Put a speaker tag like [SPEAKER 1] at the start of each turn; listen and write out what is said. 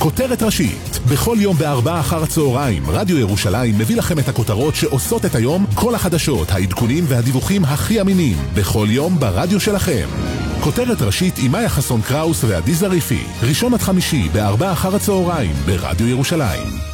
[SPEAKER 1] כותרת ראשית. בכל יום ב4 אחר הצהריים, רדיו ירושלים מביא לכם את הכותרות שעושות את היום, כל החדשות, העדכונים והדיווחים הכי אמינים. בכל יום ברדיו שלכם. כותרת ראשית עם מאיה חסון קראוס ועדי זריפי. ראשון עד חמישי ב4 אחר הצהריים ברדיו ירושלים.